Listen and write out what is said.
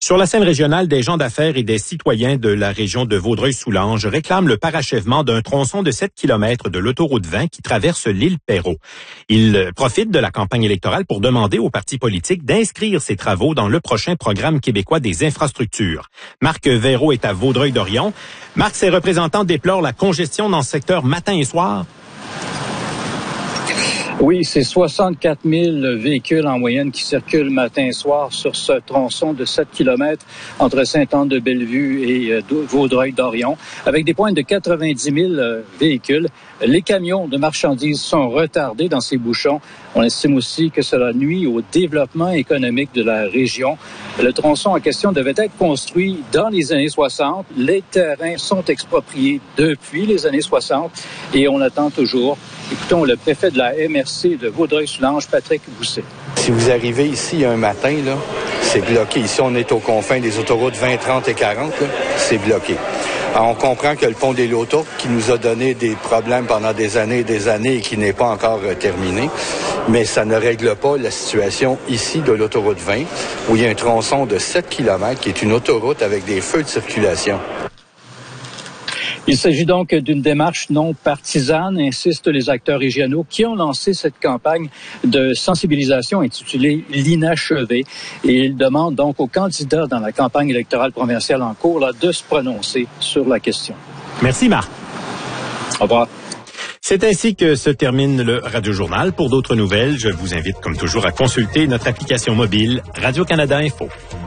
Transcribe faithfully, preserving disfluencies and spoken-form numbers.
Sur la scène régionale, des gens d'affaires et des citoyens de la région de Vaudreuil-Soulanges réclament le parachèvement d'un tronçon de sept kilomètres de l'autoroute vingt qui traverse l'île Perrot. Ils profitent de la campagne électorale pour demander aux partis politiques d'inscrire ces travaux dans le prochain programme québécois des infrastructures. Marc Véraud est à Vaudreuil-Dorion. Marc, ses représentants déplorent la congestion dans ce secteur matin et soir. Oui, c'est soixante-quatre mille véhicules en moyenne qui circulent matin et soir sur ce tronçon de sept kilomètres entre Sainte-Anne-de-Bellevue et Vaudreuil-Dorion, avec des pointes de quatre-vingt-dix mille véhicules. Les camions de marchandises sont retardés dans ces bouchons. On estime aussi que cela nuit au développement économique de la région. Le tronçon en question devait être construit dans les années soixante. Les terrains sont expropriés depuis les années soixante et on attend toujours. Écoutons le préfet de la M R C de Vaudreuil-Soulanges, Patrick Bousset. Si vous arrivez ici un matin, là, c'est bloqué. Ici, on est aux confins des autoroutes vingt, trente et quarante, là, c'est bloqué. Alors, on comprend que le pont des Lotos, qui nous a donné des problèmes pendant des années et des années et qui n'est pas encore euh, terminé, mais ça ne règle pas la situation ici de l'autoroute vingt, où il y a un tronçon de sept kilomètres qui est une autoroute avec des feux de circulation. Il s'agit donc d'une démarche non partisane, insistent les acteurs régionaux qui ont lancé cette campagne de sensibilisation intitulée l'inachevé. Et ils demandent donc aux candidats dans la campagne électorale provinciale en cours là, de se prononcer sur la question. Merci Marc. Au revoir. C'est ainsi que se termine le Radio-Journal. Pour d'autres nouvelles, je vous invite comme toujours à consulter notre application mobile Radio-Canada Info.